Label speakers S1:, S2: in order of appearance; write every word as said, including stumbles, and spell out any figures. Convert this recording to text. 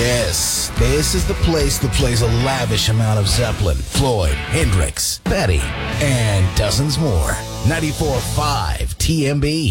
S1: Yes, this is the place that plays a lavish amount of Zeppelin, Floyd, Hendrix, Betty, and dozens more. ninety-four point five T M B.